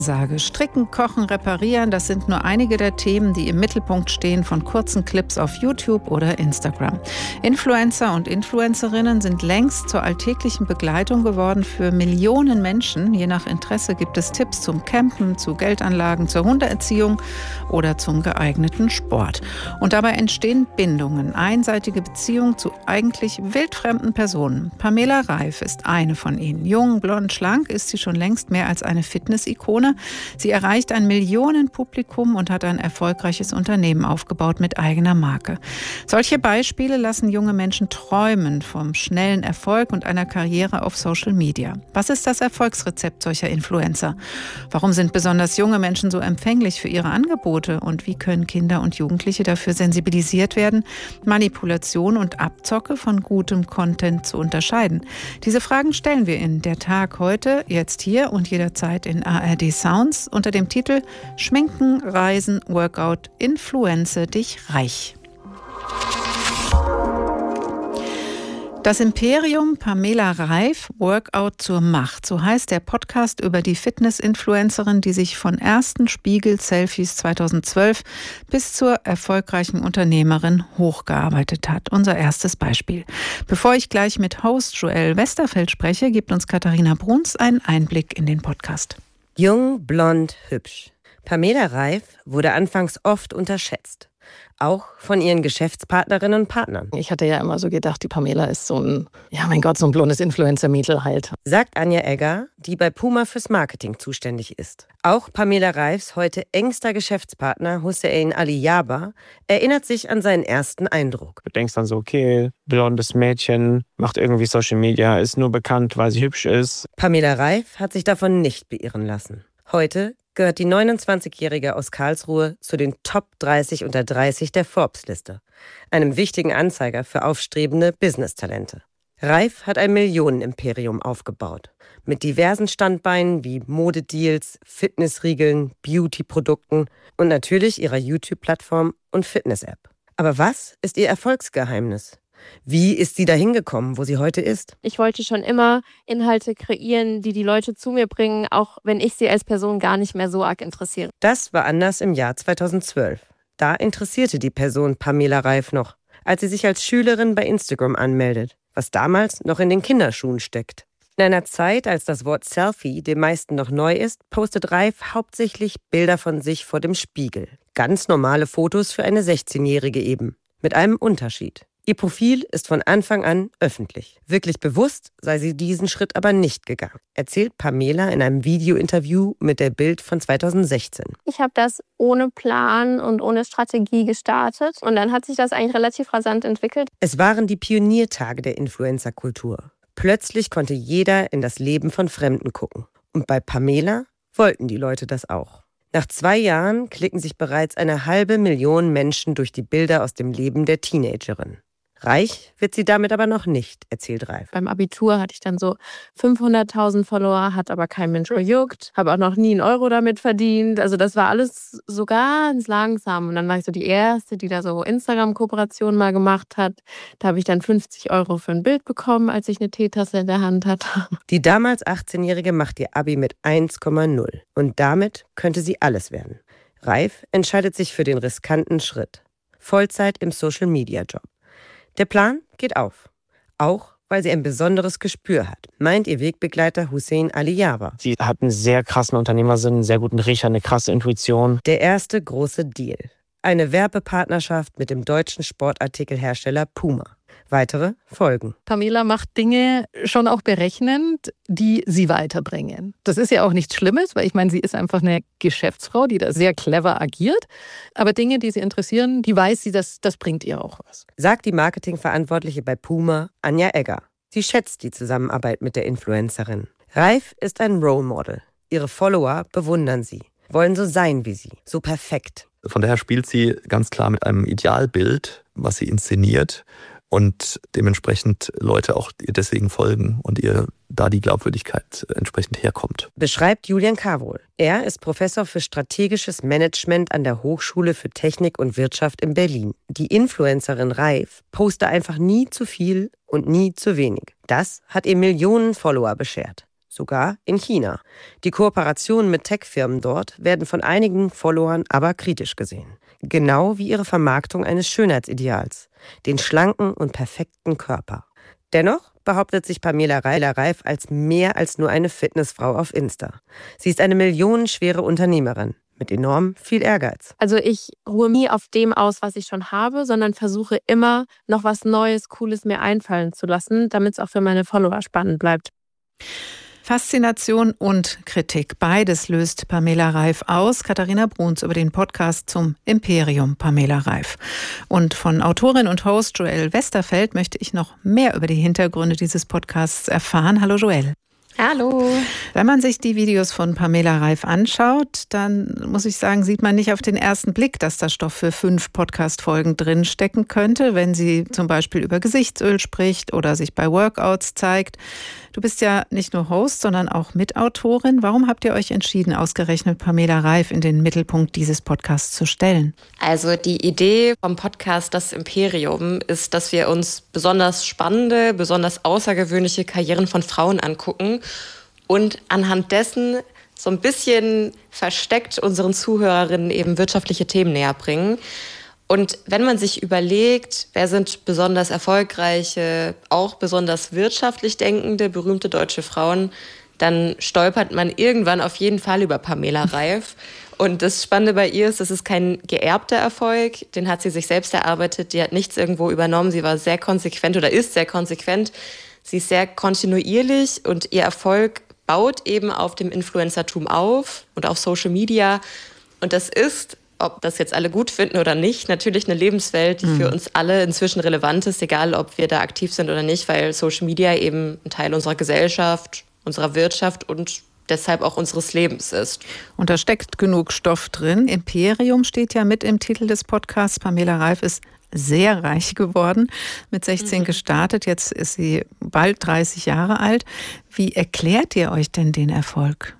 Sage, stricken, kochen, reparieren, das sind nur einige der Themen, die im Mittelpunkt stehen von kurzen Clips auf YouTube oder Instagram. Influencer und Influencerinnen sind längst zur alltäglichen Begleitung geworden für Millionen Menschen. Je nach Interesse gibt es Tipps zum Campen, zu Geldanlagen, zur Hundeerziehung oder zum geeigneten Sport. Und dabei entstehen Bindungen, einseitige Beziehungen zu eigentlich wildfremden Personen. Pamela Reif ist eine von ihnen. Jung, blond, schlank ist sie schon längst mehr als eine Fitness-Ikone. Sie erreicht ein Millionenpublikum und hat ein erfolgreiches Unternehmen aufgebaut mit eigener Marke. Solche Beispiele lassen junge Menschen träumen vom schnellen Erfolg und einer Karriere auf Social Media. Was ist das Erfolgsrezept solcher Influencer? Warum sind besonders junge Menschen so empfänglich für ihre Angebote? Und wie können Kinder und Jugendliche dafür sensibilisiert werden, Manipulation und Abzocke von gutem Content zu unterscheiden? Diese Fragen stellen wir in Der Tag heute, jetzt hier und jederzeit in ARD Sounds unter dem Titel Schminken, Reisen, Workout, Influenze dich reich. Das Imperium Pamela Reif, Workout zur Macht. So heißt der Podcast über die Fitness-Influencerin, die sich von ersten Spiegel-Selfies 2012 bis zur erfolgreichen Unternehmerin hochgearbeitet hat. Unser erstes Beispiel. Bevor ich gleich mit Host Joel Westerfeld spreche, gibt uns Katharina Bruns einen Einblick in den Podcast. Jung, blond, hübsch. Pamela Reif wurde anfangs oft unterschätzt. Auch von ihren Geschäftspartnerinnen und Partnern. Ich hatte ja immer so gedacht, die Pamela ist so ein blondes Influencer-Mädel halt. Sagt Anja Egger, die bei Puma fürs Marketing zuständig ist. Auch Pamela Reifs heute engster Geschäftspartner Hussein Ali-Jaber erinnert sich an seinen ersten Eindruck. Du denkst dann so, okay, blondes Mädchen, macht irgendwie Social Media, ist nur bekannt, weil sie hübsch ist. Pamela Reif hat sich davon nicht beirren lassen. Heute gehört die 29-Jährige aus Karlsruhe zu den Top 30 unter 30 der Forbes-Liste, einem wichtigen Anzeiger für aufstrebende Business-Talente. Reif hat ein Millionenimperium aufgebaut, mit diversen Standbeinen wie Modedeals, Fitnessriegeln, Beauty-Produkten und natürlich ihrer YouTube-Plattform und Fitness-App. Aber was ist ihr Erfolgsgeheimnis? Wie ist sie dahin gekommen, wo sie heute ist? Ich wollte schon immer Inhalte kreieren, die Leute zu mir bringen, auch wenn ich sie als Person gar nicht mehr so arg interessiere. Das war anders im Jahr 2012. Da interessierte die Person Pamela Reif noch, als sie sich als Schülerin bei Instagram anmeldet, was damals noch in den Kinderschuhen steckt. In einer Zeit, als das Wort Selfie den meisten noch neu ist, postet Reif hauptsächlich Bilder von sich vor dem Spiegel. Ganz normale Fotos für eine 16-Jährige eben. Mit einem Unterschied. Ihr Profil ist von Anfang an öffentlich. Wirklich bewusst sei sie diesen Schritt aber nicht gegangen, erzählt Pamela in einem Videointerview mit der Bild von 2016. Ich habe das ohne Plan und ohne Strategie gestartet und dann hat sich das eigentlich relativ rasant entwickelt. Es waren die Pioniertage der Influencer-Kultur. Plötzlich konnte jeder in das Leben von Fremden gucken. Und bei Pamela wollten die Leute das auch. Nach 2 Jahren klicken sich bereits 500.000 Menschen durch die Bilder aus dem Leben der Teenagerin. Reich wird sie damit aber noch nicht, erzählt Reif. Beim Abitur hatte ich dann so 500.000 Follower, hat aber kein Mensch gejuckt, habe auch noch nie einen Euro damit verdient. Also das war alles so ganz langsam. Und dann war ich so die Erste, die da so Instagram-Kooperationen mal gemacht hat. Da habe ich dann 50 Euro für ein Bild bekommen, als ich eine Teetasse in der Hand hatte. Die damals 18-Jährige macht ihr Abi mit 1,0. Und damit könnte sie alles werden. Reif entscheidet sich für den riskanten Schritt. Vollzeit im Social-Media-Job. Der Plan geht auf. Auch, weil sie ein besonderes Gespür hat, meint ihr Wegbegleiter Hussein Ali-Jaber. Sie hat einen sehr krassen Unternehmersinn, einen sehr guten Riecher, eine krasse Intuition. Der erste große Deal. Eine Werbepartnerschaft mit dem deutschen Sportartikelhersteller Puma. Weitere folgen. Pamela macht Dinge schon auch berechnend, die sie weiterbringen. Das ist ja auch nichts Schlimmes, weil ich meine, sie ist einfach eine Geschäftsfrau, die da sehr clever agiert. Aber Dinge, die sie interessieren, die weiß sie, das bringt ihr auch was. Sagt die Marketingverantwortliche bei Puma, Anja Egger. Sie schätzt die Zusammenarbeit mit der Influencerin. Reif ist ein Role Model. Ihre Follower bewundern sie, wollen so sein wie sie, so perfekt. Von daher spielt sie ganz klar mit einem Idealbild, was sie inszeniert. Und dementsprechend Leute auch ihr deswegen folgen und ihr da die Glaubwürdigkeit entsprechend herkommt. Beschreibt Julian Carwohl. Er ist Professor für strategisches Management an der Hochschule für Technik und Wirtschaft in Berlin. Die Influencerin Reif poste einfach nie zu viel und nie zu wenig. Das hat ihr Millionen Follower beschert. sogar in China. Die Kooperationen mit Tech-Firmen dort werden von einigen Followern aber kritisch gesehen. Genau wie ihre Vermarktung eines Schönheitsideals, den schlanken und perfekten Körper. Dennoch behauptet sich Pamela Reif als mehr als nur eine Fitnessfrau auf Insta. Sie ist eine millionenschwere Unternehmerin mit enorm viel Ehrgeiz. Also ich ruhe nie auf dem aus, was ich schon habe, sondern versuche immer noch was Neues, Cooles mir einfallen zu lassen, damit es auch für meine Follower spannend bleibt. Faszination und Kritik, beides löst Pamela Reif aus. Katharina Bruns über den Podcast zum Imperium Pamela Reif. Und von Autorin und Host Joelle Westerfeld möchte ich noch mehr über die Hintergründe dieses Podcasts erfahren. Hallo Joelle. Hallo. Wenn man sich die Videos von Pamela Reif anschaut, dann muss ich sagen, sieht man nicht auf den ersten Blick, dass da Stoff für 5 Podcast-Folgen drinstecken könnte, wenn sie zum Beispiel über Gesichtsöl spricht oder sich bei Workouts zeigt. Du bist ja nicht nur Host, sondern auch Mitautorin. Warum habt ihr euch entschieden, ausgerechnet Pamela Reif in den Mittelpunkt dieses Podcasts zu stellen? Also die Idee vom Podcast Das Imperium ist, dass wir uns besonders spannende, besonders außergewöhnliche Karrieren von Frauen angucken und anhand dessen so ein bisschen versteckt unseren Zuhörerinnen eben wirtschaftliche Themen näher bringen. Und wenn man sich überlegt, wer sind besonders erfolgreiche, auch besonders wirtschaftlich denkende, berühmte deutsche Frauen, dann stolpert man irgendwann auf jeden Fall über Pamela Reif. Und das Spannende bei ihr ist, das ist kein geerbter Erfolg, den hat sie sich selbst erarbeitet, die hat nichts irgendwo übernommen, sie war sehr konsequent oder ist sehr konsequent, sie ist sehr kontinuierlich und ihr Erfolg baut eben auf dem Influencertum auf und auf Social Media. Und das ist, ob das jetzt alle gut finden oder nicht, natürlich eine Lebenswelt, die für uns alle inzwischen relevant ist, egal ob wir da aktiv sind oder nicht, weil Social Media eben ein Teil unserer Gesellschaft, unserer Wirtschaft und deshalb auch unseres Lebens ist. Und da steckt genug Stoff drin. Imperium steht ja mit im Titel des Podcasts. Pamela Reif ist sehr reich geworden, mit 16 gestartet, jetzt ist sie bald 30 Jahre alt. Wie erklärt ihr euch denn den Erfolg?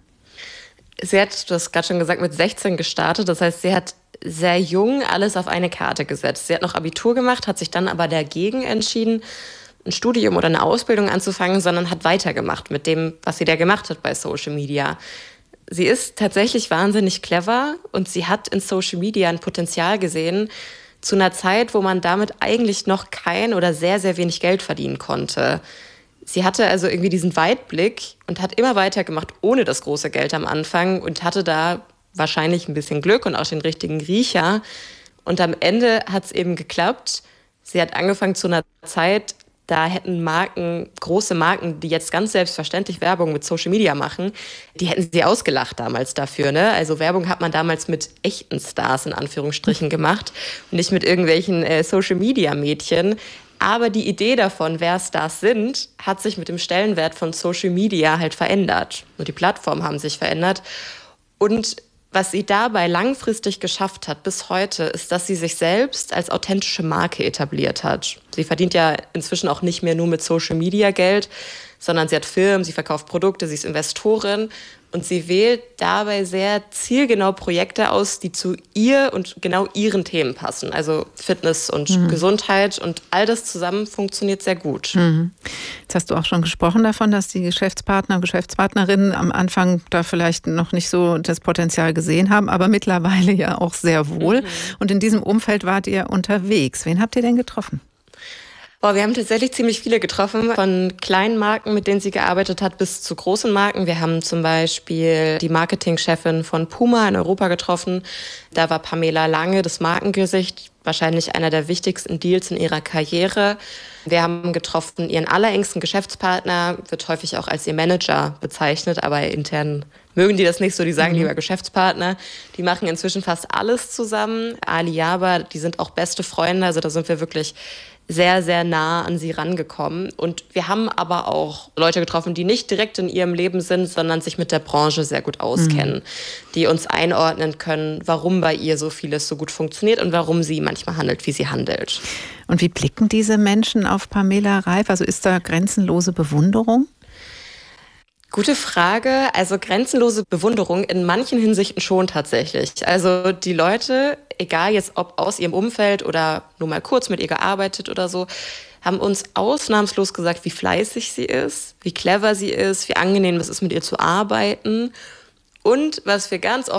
Sie hat, du hast gerade schon gesagt, mit 16 gestartet. Das heißt, sie hat sehr jung alles auf eine Karte gesetzt. Sie hat noch Abitur gemacht, hat sich dann aber dagegen entschieden, ein Studium oder eine Ausbildung anzufangen, sondern hat weitergemacht mit dem, was sie da gemacht hat bei Social Media. Sie ist tatsächlich wahnsinnig clever und sie hat in Social Media ein Potenzial gesehen, zu einer Zeit, wo man damit eigentlich noch kein oder sehr, sehr wenig Geld verdienen konnte. Sie hatte also irgendwie diesen Weitblick und hat immer weitergemacht, ohne das große Geld am Anfang und hatte da wahrscheinlich ein bisschen Glück und auch den richtigen Riecher. Und am Ende hat es eben geklappt. Sie hat angefangen zu einer Zeit, da hätten Marken, große Marken, die jetzt ganz selbstverständlich Werbung mit Social Media machen, die hätten sie ausgelacht damals dafür, ne? Also Werbung hat man damals mit echten Stars in Anführungsstrichen gemacht und nicht mit irgendwelchen Social Media Mädchen. Aber die Idee davon, wer Stars sind, hat sich mit dem Stellenwert von Social Media halt verändert. Und die Plattformen haben sich verändert. Und was sie dabei langfristig geschafft hat bis heute, ist, dass sie sich selbst als authentische Marke etabliert hat. Sie verdient ja inzwischen auch nicht mehr nur mit Social Media Geld, sondern sie hat Firmen, sie verkauft Produkte, sie ist Investorin und sie wählt dabei sehr zielgenau Projekte aus, die zu ihr und genau ihren Themen passen. Also Fitness und Gesundheit und all das zusammen funktioniert sehr gut. Jetzt hast du auch schon gesprochen davon, dass die Geschäftspartner und Geschäftspartnerinnen am Anfang da vielleicht noch nicht so das Potenzial gesehen haben, aber mittlerweile ja auch sehr wohl. Und in diesem Umfeld wart ihr unterwegs. Wen habt ihr denn getroffen? Wir haben tatsächlich ziemlich viele getroffen, von kleinen Marken, mit denen sie gearbeitet hat, bis zu großen Marken. Wir haben zum Beispiel die Marketingchefin von Puma in Europa getroffen. Da war Pamela lange das Markengesicht, wahrscheinlich einer der wichtigsten Deals in ihrer Karriere. Wir haben getroffen ihren allerengsten Geschäftspartner, wird häufig auch als ihr Manager bezeichnet, aber intern mögen die das nicht so, die sagen lieber Geschäftspartner. Die machen inzwischen fast alles zusammen. Alibaba, die sind auch beste Freunde, also da sind wir wirklich sehr, sehr nah an sie rangekommen. Und wir haben aber auch Leute getroffen, die nicht direkt in ihrem Leben sind, sondern sich mit der Branche sehr gut auskennen, die uns einordnen können, warum bei ihr so vieles so gut funktioniert und warum sie manchmal handelt, wie sie handelt. Und wie blicken diese Menschen auf Pamela Reif? Also ist da grenzenlose Bewunderung? Gute Frage. Also grenzenlose Bewunderung in manchen Hinsichten schon tatsächlich. Also die Leute, egal jetzt ob aus ihrem Umfeld oder nur mal kurz mit ihr gearbeitet oder so, haben uns ausnahmslos gesagt, wie fleißig sie ist, wie clever sie ist, wie angenehm es ist, mit ihr zu arbeiten. Und was wir ganz oft